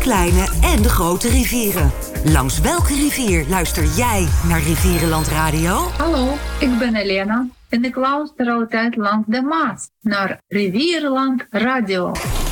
kleine en de grote rivieren. Langs welke rivier luister jij naar Rivierenland Radio? Hallo, ik ben Elena en ik luister altijd langs de Maas naar Rivierenland Radio.